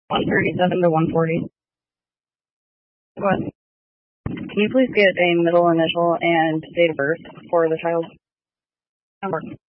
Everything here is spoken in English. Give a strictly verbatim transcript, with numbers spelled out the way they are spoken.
one thirty-seven to one forty. What? Can you please get a middle initial and date of birth for the child? Number.